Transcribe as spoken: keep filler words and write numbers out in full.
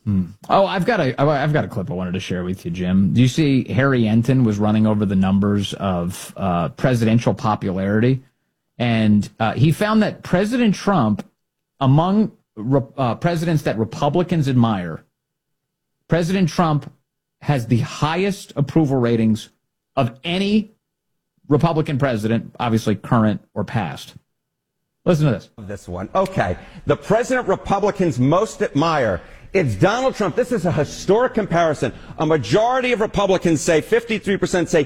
Hmm. Oh, I've got a I've got a clip I wanted to share with you, Jim. Do you see Harry Enton was running over the numbers of uh, presidential popularity, and uh, he found that President Trump, among re- uh, presidents that Republicans admire, President Trump has the highest approval ratings of any Republican president, obviously current or past. Listen to this. This one. Okay. The president Republicans most admire, it's Donald Trump. This is a historic comparison. A majority of Republicans say, fifty-three percent say